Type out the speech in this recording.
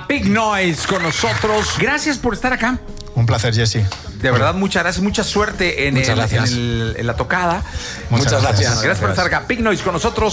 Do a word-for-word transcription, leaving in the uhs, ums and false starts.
Big Noise con nosotros. Gracias por estar acá. Un placer, Jesse. De verdad, muchas gracias. Mucha suerte en, Muchas el, gracias. en, el, en la tocada. Muchas, Muchas gracias. gracias. Gracias por estar acá. Big Noise con nosotros.